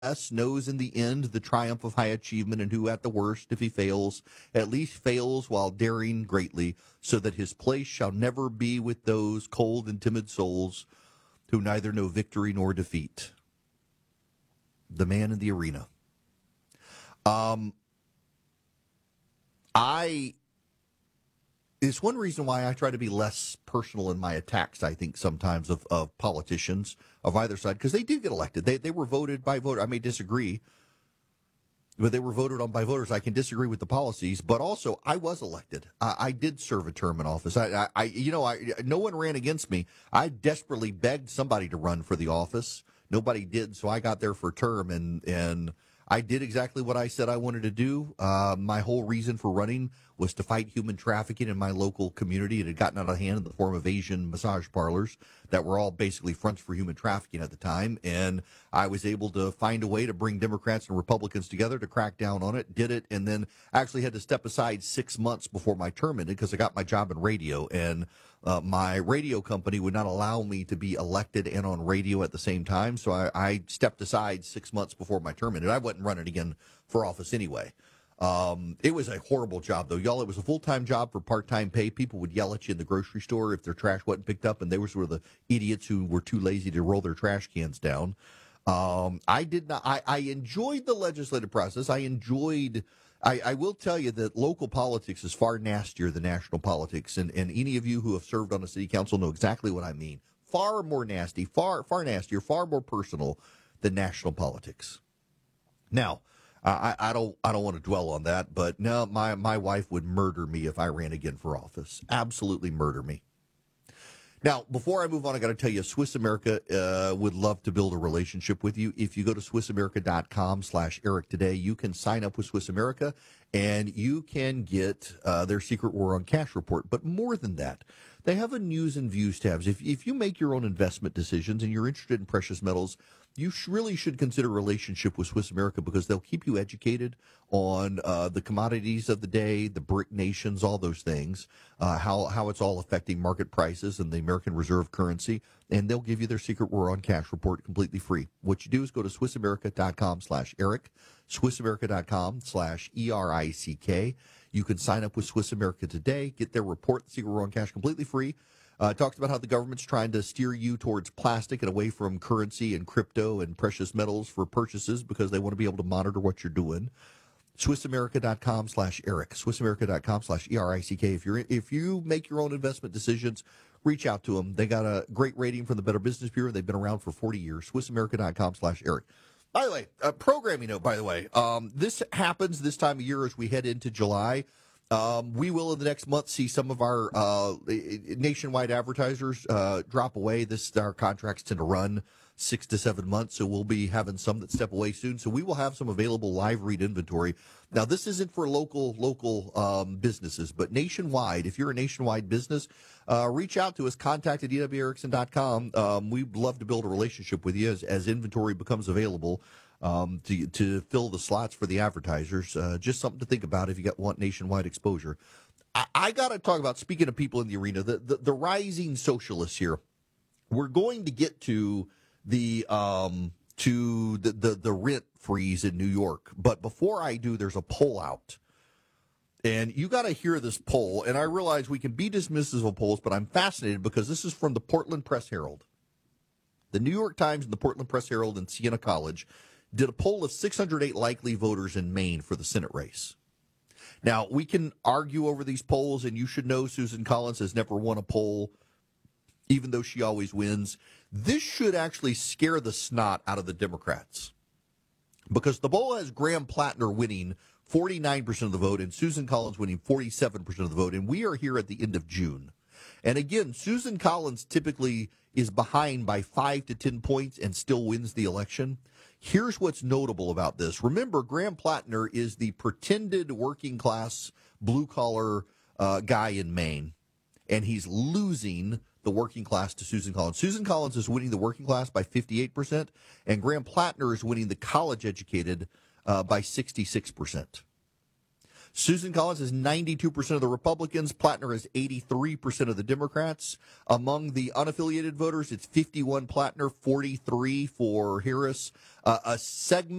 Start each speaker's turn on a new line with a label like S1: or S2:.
S1: success knows in the end the triumph of high achievement, and who at the worst, if he fails, at least fails while daring greatly, so that his place shall never be with those cold and timid souls who neither know victory nor defeat. The man in the arena. It's one reason why I try to be less personal in my attacks, I think, sometimes of politicians of either side, because they do get elected. They were voted by voters. I may disagree, but they were voted on by voters. I can disagree with the policies, but also I was elected. I did serve a term in office. No one ran against me. I desperately begged somebody to run for the office. Nobody did, so I got there for a term, and I did exactly what I said I wanted to do. My whole reason for running was to fight human trafficking in my local community. It had gotten out of hand in the form of Asian massage parlors that were all basically fronts for human trafficking at the time. And I was able to find a way to bring Democrats and Republicans together to crack down on it, did it, and then actually had to step aside 6 months before my term ended because I got my job in radio. And my radio company would not allow me to be elected and on radio at the same time. So I stepped aside 6 months before my term ended. I wasn't running again for office anyway. It was a horrible job, though, y'all. It was a full-time job for part-time pay. People would yell at you in the grocery store if their trash wasn't picked up, and they were sort of the idiots who were too lazy to roll their trash cans down. I did not. I enjoyed the legislative process. I will tell you that local politics is far nastier than national politics, and any of you who have served on a city council know exactly what I mean. Far more nasty, far nastier, far more personal than national politics. Now, I don't want to dwell on that, but no, my wife would murder me if I ran again for office. Absolutely murder me. Now, before I move on, I got to tell you, Swiss America would love to build a relationship with you. If you go to SwissAmerica.com/Eric today, you can sign up with Swiss America and you can get their Secret War on Cash report. But more than that, they have a news and views tabs. If you make your own investment decisions and you're interested in precious metals, you really should consider a relationship with Swiss America because they'll keep you educated on the commodities of the day, the BRIC nations, all those things, how it's all affecting market prices and the American reserve currency, and they'll give you their Secret War on Cash report completely free. What you do is go to SwissAmerica.com/Eric, SwissAmerica.com/ERICK. You can sign up with Swiss America today, get their report, the Secret War on Cash, completely free. Talks about how the government's trying to steer you towards plastic and away from currency and crypto and precious metals for purchases because they want to be able to monitor what you're doing. SwissAmerica.com/Eric, SwissAmerica.com/ERICK. If you make your own investment decisions, reach out to them. They got a great rating from the Better Business Bureau. They've been around for 40 years. SwissAmerica.com/Eric. By the way, programming note, this happens this time of year as we head into July. We will in the next month see some of our nationwide advertisers drop away. Our contracts tend to run 6 to 7 months, so we'll be having some that step away soon. So we will have some available live read inventory. Now, this isn't for local businesses, but nationwide. If you're a nationwide business, reach out to us. Contact at ewerickson.com. We'd love to build a relationship with you as inventory becomes available. To fill the slots for the advertisers. Just something to think about if you want nationwide exposure. I got to talk about, speaking of people in the arena, the rising socialists here. We're going to get to the rent freeze in New York, but before I do, there's a poll out. And you got to hear this poll, and I realize we can be dismissive of polls, but I'm fascinated because this is from the Portland Press Herald. The New York Times and the Portland Press Herald and Siena College did a poll of 608 likely voters in Maine for the Senate race. Now, we can argue over these polls, and you should know Susan Collins has never won a poll, even though she always wins. This should actually scare the snot out of the Democrats, because the poll has Graham Plattner winning 49% of the vote and Susan Collins winning 47% of the vote, and we are here at the end of June. And again, Susan Collins typically is behind by 5 to 10 points and still wins the election. Here's what's notable about this. Remember, Graham Plattner is the pretended working class, blue collar guy in Maine, and he's losing the working class to Susan Collins. Susan Collins is winning the working class by 58%, and Graham Plattner is winning the college educated by 66%. Susan Collins has 92% of the Republicans. Plattner has 83% of the Democrats. Among the unaffiliated voters, it's 51 Plattner, 43 for Harris. A segment